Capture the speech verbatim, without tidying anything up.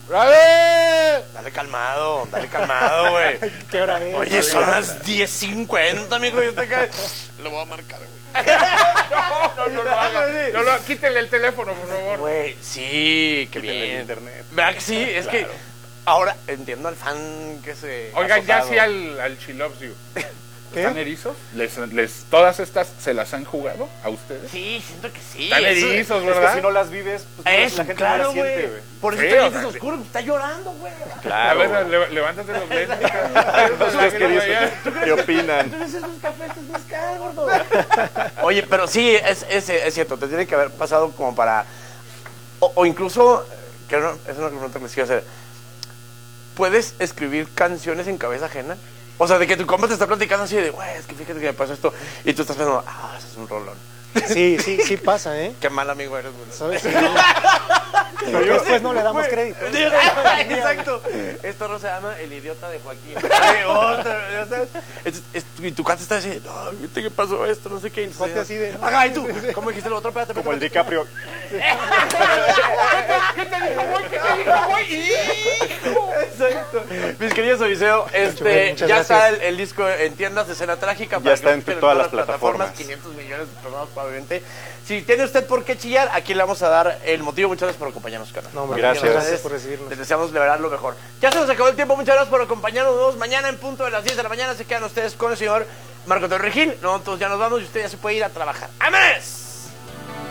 ¡Brave! Dale calmado, dale calmado, güey. ¿Qué hora es? Oye, son las diez cincuenta, amigo. Yo te cae. Lo voy a marcar, güey. No, no, no lo haga. No, no, quítenle el teléfono, por favor. Güey, sí, qué Quítenle bien. el internet. ¿Verdad que sí? Es Claro. que ahora entiendo al fan que se... Oigan, ya azotado. sí al, al She Loves You. ¿Qué? ¿Están erizos? ¿Les, les, ¿Todas estas se las han jugado a ustedes? Sí, siento que sí. Están eso- erizos, Es ¿verdad? que si no las vives, pues no, Eso, la gente claro, no las siente, güey. güey. Por eso Sí, está o lentes sea, oscuros, está llorando, güey. A Claro. ver, le- levántate los lentes. ¿Ustedes qué dicen? ¿Qué opinan? Entonces esos cafés es mezcal, gordo. Oye, pero sí, es, es, es cierto, te tiene que haber pasado como para... O, o incluso, que no, es una pregunta que les quiero hacer. ¿Puedes escribir canciones en cabeza ajena? O sea, de que tu compa te está platicando así de, güey, es que fíjate que me pasó esto. Y tú estás pensando, ah, eso es un rolón. Sí, sí, sí pasa, ¿eh? Qué mal amigo eres, güey. ¿Sabes? Pero después no le damos crédito. Exacto. Esto no se llama El idiota de Joaquín. Ay, otra, ya sabes. Es- es- y tu casa está así, no, viste que pasó esto, no sé qué. Cuate así de- Ajá, y tú, ¿cómo dijiste lo otro? Espérate, Como el espérate. DiCaprio. ¿Qué te dijo, güey? ¿Qué te dijo, güey? ¡Hijo! Exacto. Mis queridos Odiseo, este, Muchas ya gracias. está el, el disco en tiendas de Escena Trágica. Ya está que lo en busquen todas las plataformas. quinientos millones de personas probablemente. Si tiene usted por qué chillar, aquí le vamos a dar el motivo. Muchas gracias por acompañarnos, canal. No, hombre, Gracias. gracias por recibirnos. Les deseamos de verdad lo mejor. Ya se nos acabó el tiempo. Muchas gracias por acompañarnos. Mañana en punto de las diez de la mañana se quedan ustedes con el señor Marco Torregil. Nosotros ya nos vamos y usted ya se puede ir a trabajar. ¡Vámonos!